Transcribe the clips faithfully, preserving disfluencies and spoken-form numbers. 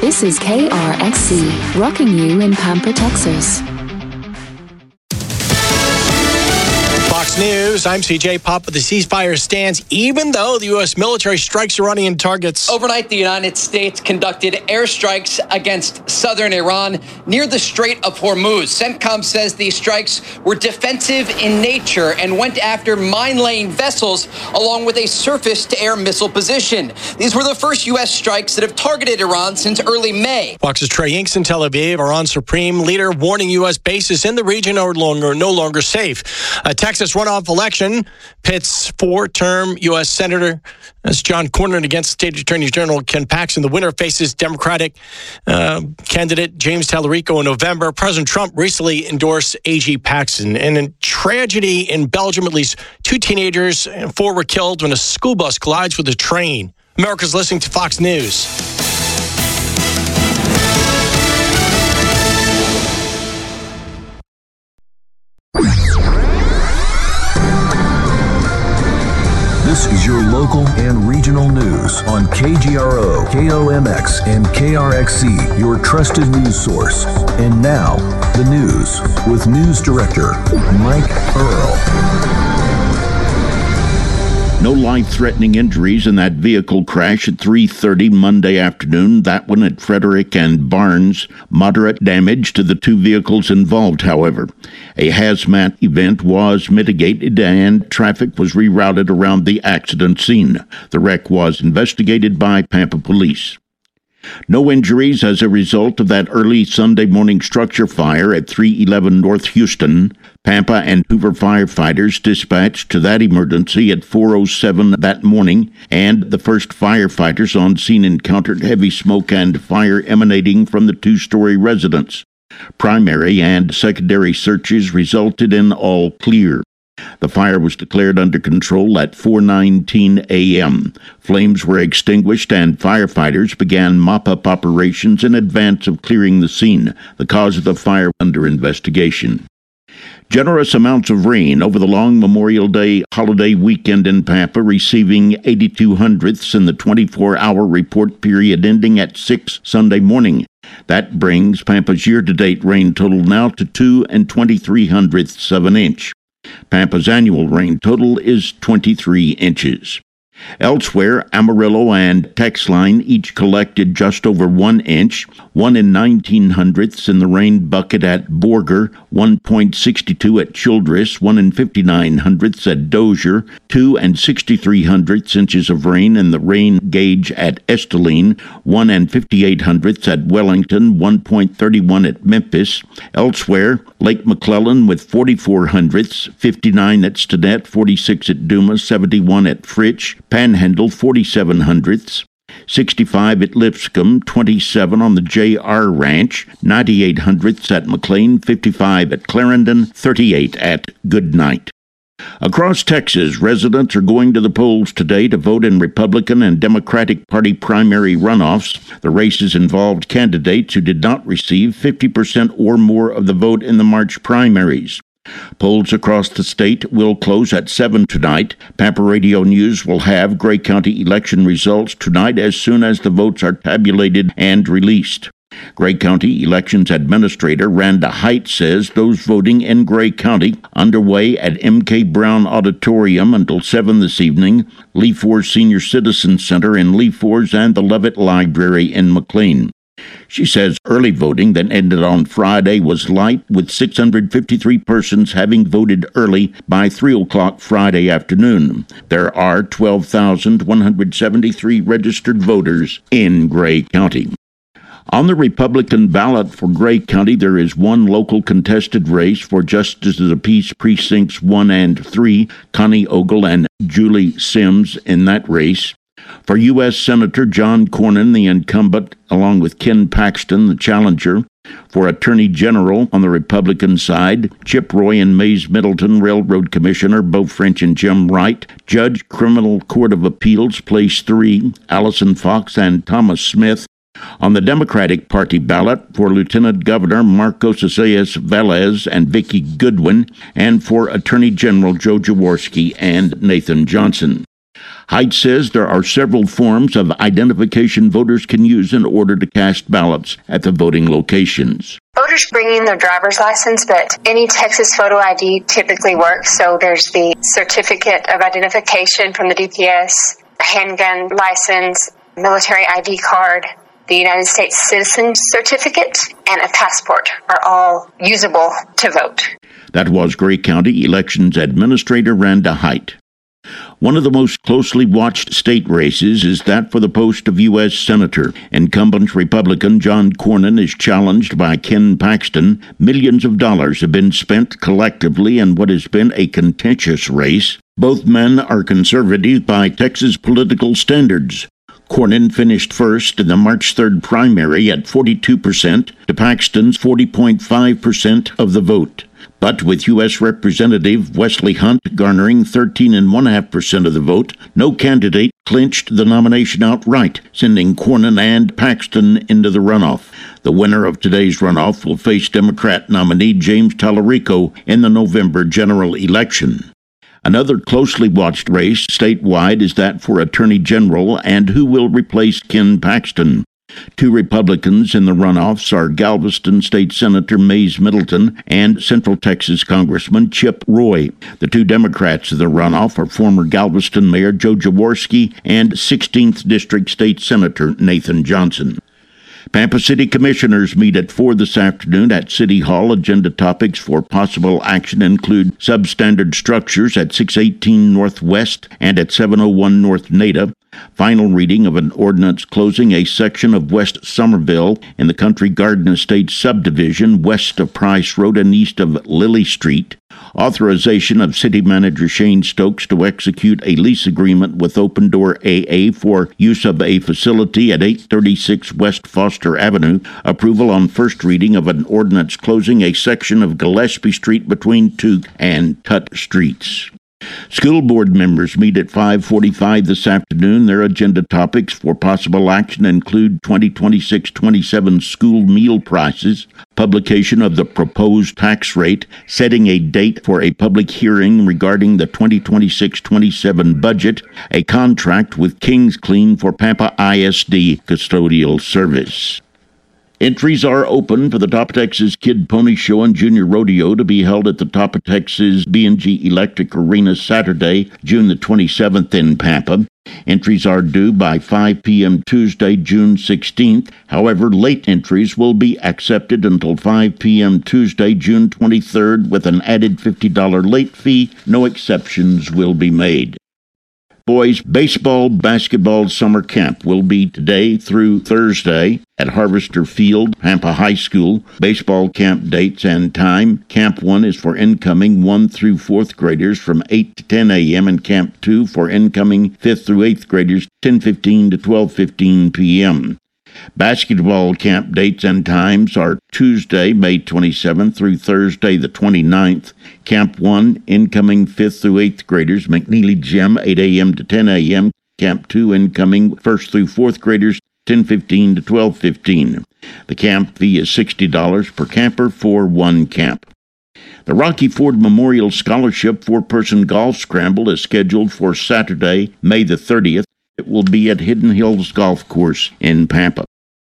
This is K R X C, rocking you in Pampa, Texas. Fox News, I'm C J Pop. The ceasefire stands even though the U S military strikes Iranian targets. Overnight, the United States conducted airstrikes against southern Iran near the Strait of Hormuz. CENTCOM says these strikes were defensive in nature and went after mine-laying vessels along with a surface-to-air missile position. These were the first U S strikes that have targeted Iran since early May. Fox's Trey Inks in Tel Aviv, Iran's supreme leader warning U S bases in the region are longer, no longer safe. A Texas runoff election pits four-term U S Senator that's John Cornyn against State Attorney General Ken Paxton. The winner faces Democratic uh, candidate James Tallarico in November. President Trump recently endorsed A G Paxton. And in tragedy in Belgium, at least two teenagers and four were killed when a school bus collides with a train. America's listening to Fox News. This is your local and regional news on K G R O, K O M X, and K R X C, your trusted news source. And now, the news with News Director Mike Earl. No life-threatening injuries in that vehicle crash at three thirty Monday afternoon, that one at Frederick and Barnes. Moderate damage to the two vehicles involved, however. A hazmat event was mitigated and traffic was rerouted around the accident scene. The wreck was investigated by Pampa Police. No injuries as a result of that early Sunday morning structure fire at three eleven North Houston. Pampa and Hoover firefighters dispatched to that emergency at four oh seven that morning, and the first firefighters on scene encountered heavy smoke and fire emanating from the two-story residence. Primary and secondary searches resulted in all clear. The fire was declared under control at four nineteen a.m. Flames were extinguished and firefighters began mop-up operations in advance of clearing the scene. The cause of the fire under investigation. Generous amounts of rain over the long Memorial Day holiday weekend in Pampa, receiving eighty-two hundredths in the twenty-four hour report period ending at six Sunday morning. That brings Pampa's year-to-date rain total now to two and twenty-three hundredths of an inch. Pampa's annual rain total is twenty-three inches. Elsewhere, Amarillo and Texline each collected just over one inch, one and nineteen hundredths in the rain bucket at Borger, one point six two at Childress, one and fifty-nine hundredths at Dozier, two and sixty-three hundredths inches of rain in the rain gauge at Esteline, one and fifty-eight hundredths at Wellington, one point three one at Memphis. Elsewhere, Lake McClellan with forty-four hundredths, fifty-nine at Stinnett, forty-six at Dumas, seventy-one at Fritch, Panhandle, forty-seven hundredths, sixty-five at Lipscomb, twenty-seven on the J R Ranch, ninety-eight hundredths at McLean, fifty-five at Clarendon, thirty-eight at Goodnight. Across Texas, residents are going to the polls today to vote in Republican and Democratic Party primary runoffs. The races involved candidates who did not receive fifty percent or more of the vote in the March primaries. Polls across the state will close at seven tonight. Pampa Radio News will have Gray County election results tonight as soon as the votes are tabulated and released. Gray County Elections Administrator Randa Height says those voting in Gray County underway at M K Brown Auditorium until seven this evening, Lee Force Senior Citizen Center in Lee Force, and the Levitt Library in McLean. She says early voting that ended on Friday was light, with six hundred fifty-three persons having voted early by three o'clock Friday afternoon. There are twelve thousand one hundred seventy-three registered voters in Gray County. On the Republican ballot for Gray County, there is one local contested race for Justice of the Peace Precincts one and three, Connie Ogle and Julie Sims in that race. For U S Senator John Cornyn, the incumbent, along with Ken Paxton, the challenger. For Attorney General on the Republican side, Chip Roy and Mays Middleton, Railroad Commissioner, Beau French and Jim Wright. Judge, Criminal Court of Appeals, Place three, Allison Fox and Thomas Smith. On the Democratic Party ballot, for Lieutenant Governor Marcos Isaias Velez and Vicki Goodwin, and for Attorney General Joe Jaworski and Nathan Johnson. Height says there are several forms of identification voters can use in order to cast ballots at the voting locations. Voters bring in their driver's license, but any Texas photo I D typically works. So there's the certificate of identification from the D P S, a handgun license, military I D card, the United States Citizen Certificate, and a passport are all usable to vote. That was Gray County Elections Administrator Randa Height. One of the most closely watched state races is that for the post of U S Senator. Incumbent Republican John Cornyn is challenged by Ken Paxton. Millions of dollars have been spent collectively in what has been a contentious race. Both men are conservative by Texas political standards. Cornyn finished first in the March third primary at forty-two percent to Paxton's forty point five percent of the vote. But with U S Representative Wesley Hunt garnering thirteen point one five percent of the vote, no candidate clinched the nomination outright, sending Cornyn and Paxton into the runoff. The winner of today's runoff will face Democrat nominee James Tallarico in the November general election. Another closely watched race statewide is that for Attorney General and who will replace Ken Paxton. Two Republicans in the runoffs are Galveston State Senator Mays Middleton and Central Texas Congressman Chip Roy. The two Democrats in the runoff are former Galveston Mayor Joe Jaworski and sixteenth District State Senator Nathan Johnson. Pampa City Commissioners meet at four this afternoon at City Hall. Agenda topics for possible action include substandard structures at six eighteen Northwest and at seven oh one North Nada, final reading of an ordinance closing a section of West Somerville in the Country Garden Estates subdivision west of Price Road and east of Lily Street, authorization of City Manager Shane Stokes to execute a lease agreement with Open Door A A for use of a facility at eight thirty-six West Foster Avenue, approval on first reading of an ordinance closing a section of Gillespie Street between Tuke and Tutt Streets. School board members meet at five forty-five this afternoon. Their agenda topics for possible action include twenty twenty-six twenty-seven school meal prices, publication of the proposed tax rate, setting a date for a public hearing regarding the twenty twenty-six twenty-seven budget, a contract with Kings Clean for Pampa I S D custodial service. Entries are open for the Top of Texas Kid Pony Show and Junior Rodeo to be held at the Top of Texas B and G Electric Arena Saturday, June the twenty-seventh in Pampa. Entries are due by five p.m. Tuesday, June sixteenth. However, late entries will be accepted until five p.m. Tuesday, June twenty-third, with an added fifty dollars late fee. No exceptions will be made. Boys baseball, basketball summer camp will be today through Thursday at Harvester Field, Pampa High School. Baseball camp dates and time. Camp one is for incoming one through fourth graders from eight to ten a.m. and Camp two for incoming fifth through eighth graders ten fifteen to twelve fifteen p.m. Basketball camp dates and times are Tuesday, May twenty-seventh through Thursday the twenty-ninth. Camp one, incoming fifth through eighth graders, McNeely Gym, eight a.m. to ten a.m. Camp two, incoming first through fourth graders, ten fifteen to twelve fifteen. The camp fee is sixty dollars per camper for one camp. The Rocky Ford Memorial Scholarship four-person golf scramble is scheduled for Saturday, May the thirtieth. It will be at Hidden Hills Golf Course in Pampa.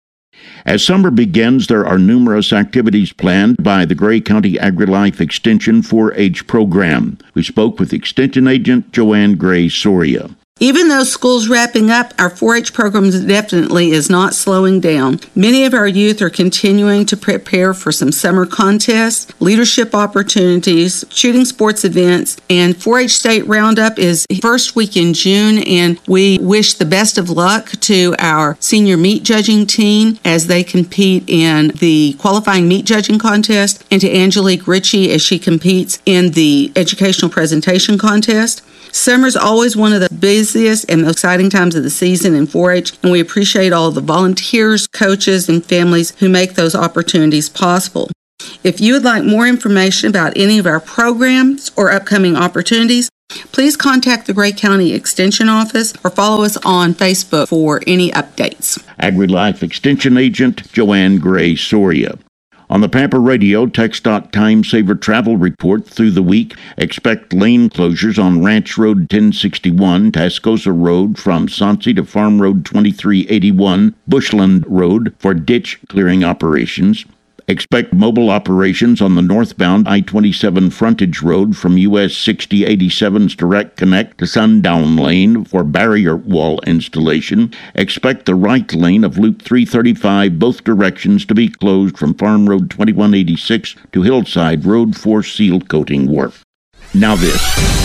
As summer begins, there are numerous activities planned by the Gray County AgriLife Extension four H program. We spoke with Extension Agent Joanne Gray Soria. Even though school's wrapping up, our four H program definitely is not slowing down. Many of our youth are continuing to prepare for some summer contests, leadership opportunities, shooting sports events, and four H State Roundup is first week in June, and we wish the best of luck to our senior meat judging team as they compete in the qualifying meat judging contest, and to Angelique Ritchie as she competes in the educational presentation contest. Summer's always one of the busiest and most exciting times of the season in four H, and we appreciate all the volunteers, coaches, and families who make those opportunities possible. If you would like more information about any of our programs or upcoming opportunities, please contact the Gray County Extension Office or follow us on Facebook for any updates. AgriLife Extension Agent Joanne Gray Soria. On the Pampa Radio, TxDOT Time Saver Travel Report through the week, expect lane closures on Ranch Road ten sixty-one, Tascosa Road from Soncy to Farm Road twenty-three eighty-one, Bushland Road for ditch clearing operations. Expect mobile operations on the northbound I twenty-seven frontage road from U S sixty eighty-seven's Direct Connect to Sundown Lane for barrier wall installation. Expect the right lane of Loop three thirty-five, both directions, to be closed from Farm Road twenty-one eighty-six to Hillside Road for seal coating work. Now this.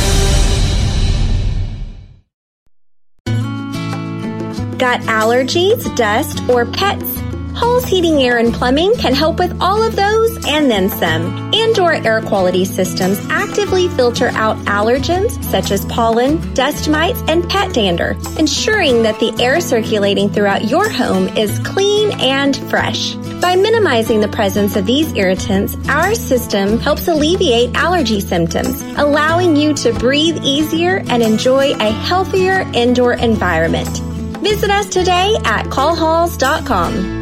Got allergies, dust, or pets? Halls Heating, Air, and Plumbing can help with all of those and then some. Indoor air quality systems actively filter out allergens such as pollen, dust mites, and pet dander, ensuring that the air circulating throughout your home is clean and fresh. By minimizing the presence of these irritants, our system helps alleviate allergy symptoms, allowing you to breathe easier and enjoy a healthier indoor environment. Visit us today at call halls dot com.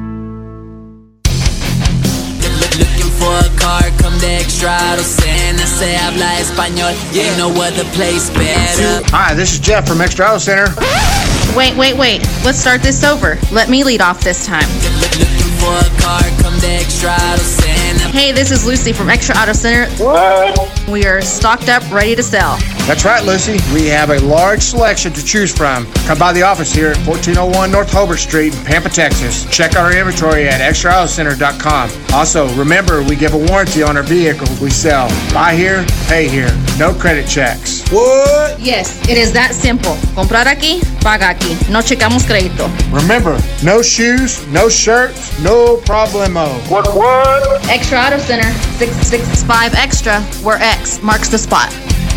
Looking for a car, come to Extra Auto Center. Se habla español, ain't no other place better. Hi, this is Jeff from Extra Auto Center. Wait, wait, wait. Let's start this over. Let me lead off this time. Looking for a car, come to Extra Auto Center. Hey, this is Lucy from Extra Auto Center. What? We are stocked up, ready to sell. That's right, Lucy. We have a large selection to choose from. Come by the office here at fourteen oh one North Hobart Street in Pampa, Texas. Check out our inventory at extra auto center dot com. Also, remember, we give a warranty on our vehicles we sell. Buy here, pay here. No credit checks. What? Yes, it is that simple. Comprar aquí, paga aquí. No checamos crédito. Remember, no shoes, no shirts, no problemo. What, what? Extra Auto Center, six six five Extra, where X marks the spot.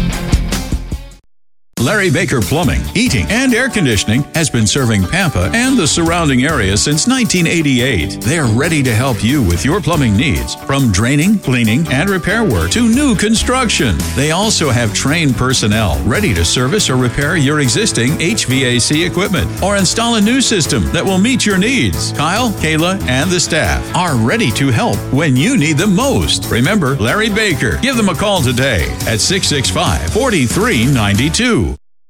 Larry Baker Plumbing, Heating, and Air Conditioning has been serving Pampa and the surrounding area since nineteen eighty-eight. They're ready to help you with your plumbing needs, from draining, cleaning, and repair work to new construction. They also have trained personnel ready to service or repair your existing H V A C equipment or install a new system that will meet your needs. Kyle, Kayla, and the staff are ready to help when you need them most. Remember Larry Baker. Give them a call today at six six five, four three nine two.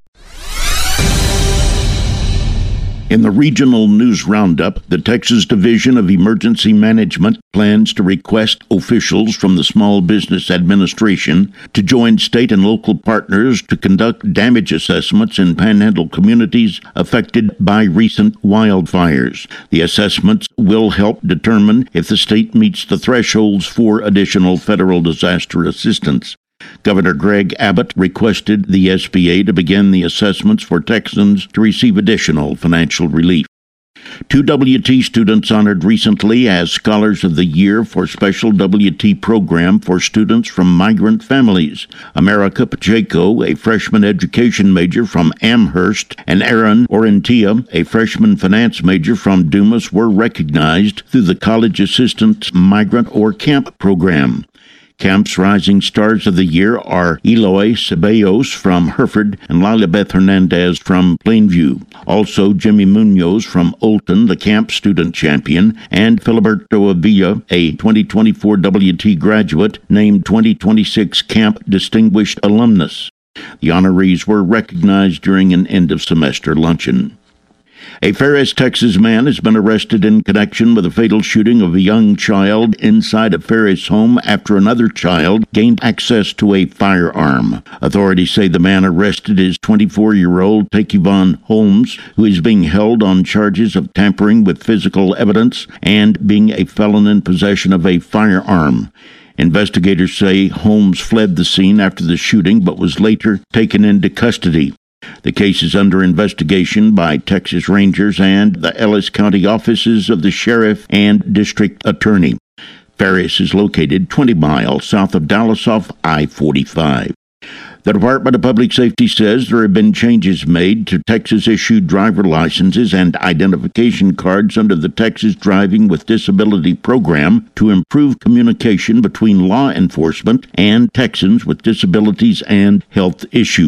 In the Regional News Roundup, the Texas Division of Emergency Management plans to request officials from the Small Business Administration to join state and local partners to conduct damage assessments in Panhandle communities affected by recent wildfires. The assessments will help determine if the state meets the thresholds for additional federal disaster assistance. Governor Greg Abbott requested the S B A to begin the assessments for Texans to receive additional financial relief. Two W T students honored recently as Scholars of the Year for Special W T Program for students from migrant families. America Pacheco, a freshman education major from Amherst, and Aaron Orentia, a freshman finance major from Dumas, were recognized through the College Assistant Migrant or CAMP program. Camp's Rising Stars of the Year are Eloy Ceballos from Hereford and Lila Beth Hernandez from Plainview. Also, Jimmy Munoz from Olton, the Camp Student Champion, and Filiberto Avilla, a twenty twenty-four W T graduate, named twenty twenty-six Camp Distinguished Alumnus. The honorees were recognized during an end-of-semester luncheon. A Ferris, Texas man has been arrested in connection with a fatal shooting of a young child inside a Ferris home after another child gained access to a firearm. Authorities say the man arrested is twenty-four-year-old Takevon Holmes, who is being held on charges of tampering with physical evidence and being a felon in possession of a firearm. Investigators say Holmes fled the scene after the shooting but was later taken into custody. The case is under investigation by Texas Rangers and the Ellis County offices of the sheriff and district attorney. Ferris is located twenty miles south of Dallas off I forty-five. The Department of Public Safety says there have been changes made to Texas-issued driver licenses and identification cards under the Texas Driving with Disability program to improve communication between law enforcement and Texans with disabilities and health issues.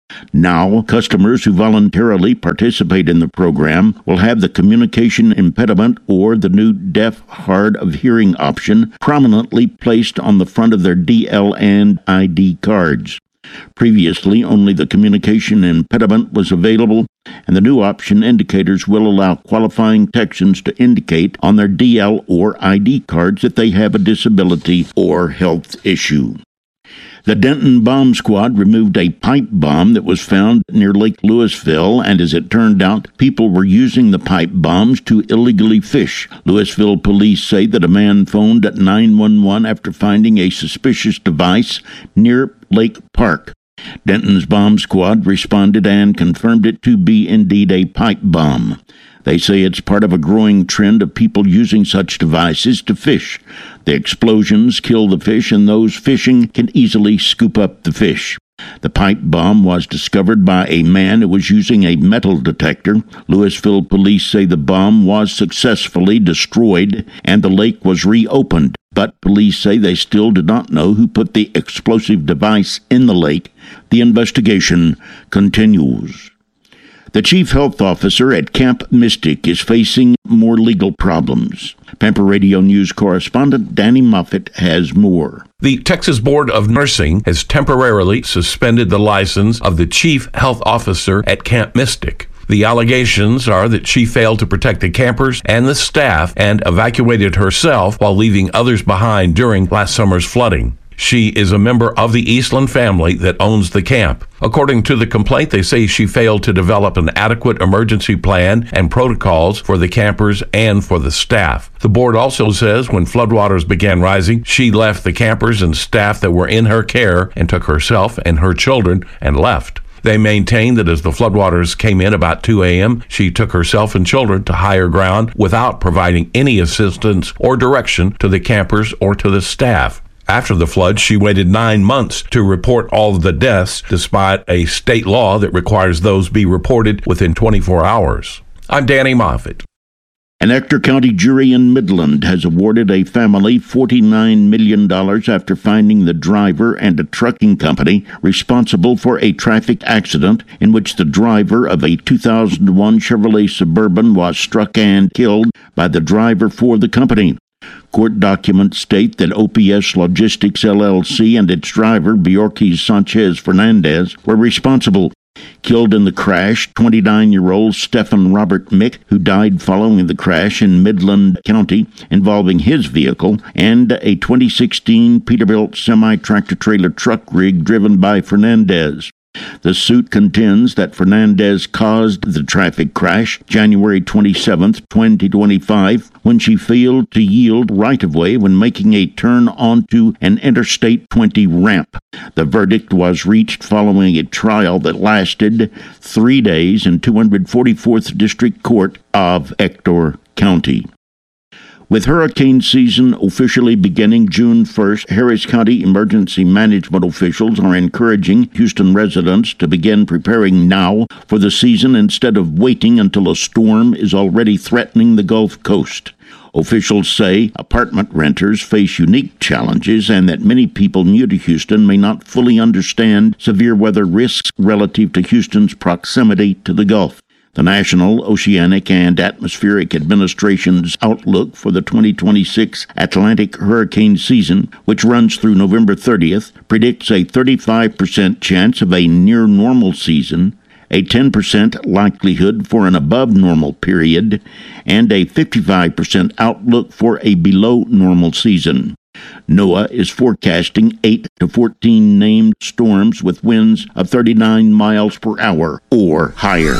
Now, customers who voluntarily participate in the program will have the communication impediment or the new deaf hard of hearing option prominently placed on the front of their D L and I D cards. Previously, only the communication impediment was available, and the new option indicators will allow qualifying Texans to indicate on their D L or I D cards that they have a disability or health issue. The Denton Bomb Squad removed a pipe bomb that was found near Lake Louisville, and as it turned out, people were using the pipe bombs to illegally fish. Louisville police say that a man phoned at nine one one after finding a suspicious device near Lake Park. Denton's bomb squad responded and confirmed it to be indeed a pipe bomb. They say it's part of a growing trend of people using such devices to fish. The explosions kill the fish, and those fishing can easily scoop up the fish. The pipe bomb was discovered by a man who was using a metal detector. Louisville police say the bomb was successfully destroyed and the lake was reopened, but police say they still do not know who put the explosive device in the lake. The investigation continues. The chief health officer at Camp Mystic is facing more legal problems. Pampa Radio News correspondent Danny Moffett has more. The Texas Board of Nursing has temporarily suspended the license of the chief health officer at Camp Mystic. The allegations are that she failed to protect the campers and the staff and evacuated herself while leaving others behind during last summer's flooding. She is a member of the Eastland family that owns the camp. According to the complaint, they say she failed to develop an adequate emergency plan and protocols for the campers and for the staff. The board also says when floodwaters began rising, she left the campers and staff that were in her care and took herself and her children and left. They maintain that as the floodwaters came in about two a.m., she took herself and children to higher ground without providing any assistance or direction to the campers or to the staff. After the flood, she waited nine months to report all of the deaths, despite a state law that requires those be reported within twenty-four hours. I'm Danny Moffett. An Ector County jury in Midland has awarded a family forty-nine million dollars after finding the driver and a trucking company responsible for a traffic accident in which the driver of a two thousand one Chevrolet Suburban was struck and killed by the driver for the company. Court documents state that O P S Logistics L L C and its driver, Bjorkis Sanchez Fernandez, were responsible. Killed in the crash, twenty-nine-year-old Stephen Robert Mick, who died following the crash in Midland County involving his vehicle and a twenty sixteen Peterbilt semi-tractor-trailer truck rig driven by Fernandez. The suit contends that Fernandez caused the traffic crash January twenty-seventh, twenty twenty-five, when she failed to yield right-of-way when making a turn onto an Interstate twenty ramp. The verdict was reached following a trial that lasted three days in two hundred forty-fourth District Court of Ector County. With hurricane season officially beginning June first, Harris County emergency management officials are encouraging Houston residents to begin preparing now for the season instead of waiting until a storm is already threatening the Gulf Coast. Officials say apartment renters face unique challenges and that many people new to Houston may not fully understand severe weather risks relative to Houston's proximity to the Gulf. The National Oceanic and Atmospheric Administration's outlook for the twenty twenty-six Atlantic hurricane season, which runs through November thirtieth, predicts a thirty-five percent chance of a near-normal season, a ten percent likelihood for an above-normal period, and a fifty-five percent outlook for a below-normal season. NOAA is forecasting eight to fourteen named storms with winds of thirty-nine miles per hour or higher.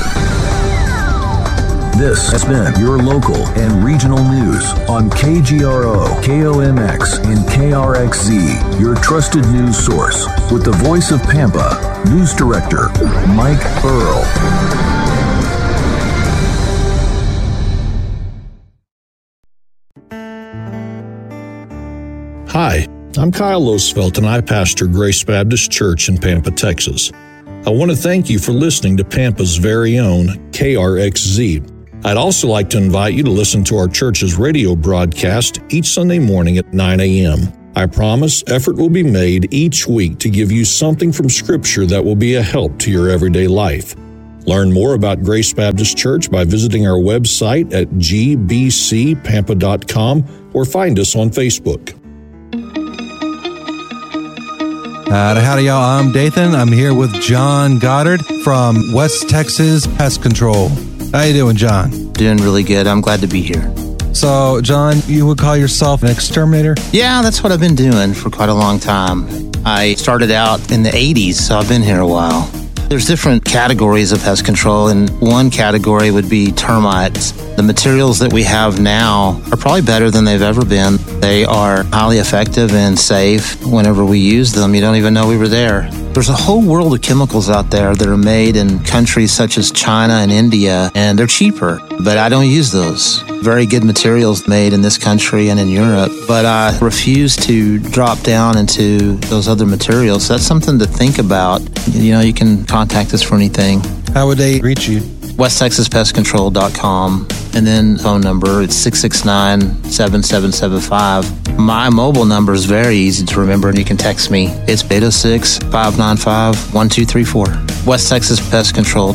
This has been your local and regional news on K G R O, K O M X, and K R X Z, your trusted news source, with the voice of Pampa, News Director Mike Earl. Hi, I'm Kyle Losfelt, and I pastor Grace Baptist Church in Pampa, Texas. I want to thank you for listening to Pampa's very own K R X Z. I'd also like to invite you to listen to our church's radio broadcast each Sunday morning at nine a.m. I promise effort will be made each week to give you something from Scripture that will be a help to your everyday life. Learn more about Grace Baptist Church by visiting our website at g b c pampa dot com or find us on Facebook. Uh, howdy, y'all. I'm Dathan. I'm here with John Goddard from West Texas Pest Control. How you doing, John? Doing really good. I'm glad to be here. So, John, you would call yourself an exterminator? Yeah, that's what I've been doing for quite a long time. I started out in the eighties, so I've been here a while. There's different categories of pest control, and one category would be termites. The materials that we have now are probably better than they've ever been. They are highly effective and safe. Whenever we use them, you don't even know we were there. There's a whole world of chemicals out there that are made in countries such as China and India, and they're cheaper, but I don't use those. Very good materials made in this country and in Europe, but I refuse to drop down into those other materials. That's something to think about. You know, you can contact us for anything. How would they reach you? west texas pest control dot com, and then phone number, it's six six nine, seven seven seven five. My mobile number is very easy to remember, and you can text me. It's eight oh six, five nine five, one two three four. West Texas Pest Control.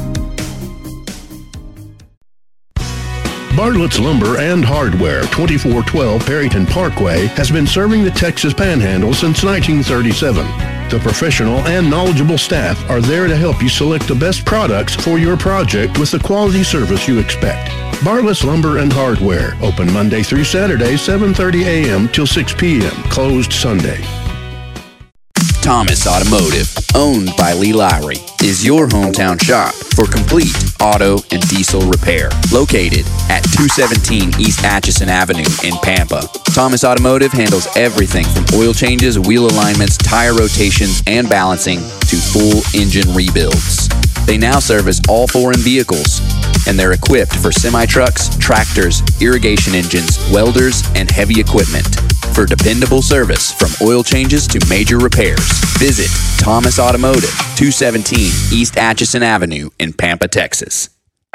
Bartlett's Lumber and Hardware, twenty-four twelve Perryton Parkway, has been serving the Texas Panhandle since nineteen thirty-seven. The professional and knowledgeable staff are there to help you select the best products for your project with the quality service you expect. Bartlett's Lumber and Hardware, open Monday through Saturday, seven thirty a.m. till six p.m., closed Sunday. Thomas Automotive, owned by Lee Lowry, is your hometown shop for complete auto and diesel repair. Located at two seventeen East Atchison Avenue in Pampa, Thomas Automotive handles everything from oil changes, wheel alignments, tire rotations, and balancing to full engine rebuilds. They now service all foreign vehicles, and they're equipped for semi-trucks, tractors, irrigation engines, welders, and heavy equipment. For dependable service from oil changes to major repairs, visit Thomas Automotive, two seventeen East Atchison Avenue in Pampa, Texas.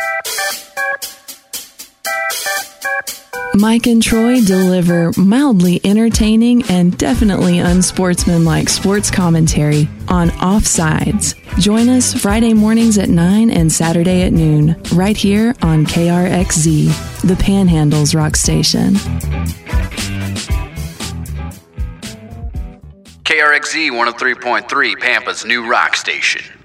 Mike and Troy deliver mildly entertaining and definitely unsportsmanlike sports commentary on Offsides. Join us Friday mornings at nine and Saturday at noon, right here on K R X Z, the Panhandle's rock station. K R X Z one oh three point three, Pampa's new rock station.